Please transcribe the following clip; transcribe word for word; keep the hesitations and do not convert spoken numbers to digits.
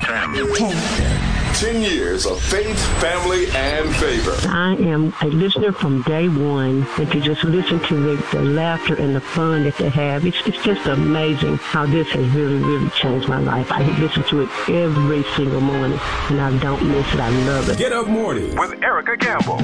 Ten years of faith, family, and favor. I am a listener from day one, and to just listen to the, the laughter and the fun that they have, it's, it's just amazing how this has really, really changed my life. I listen to it every single morning, and I don't miss it. I love it. Get Up Morning with Erica Campbell.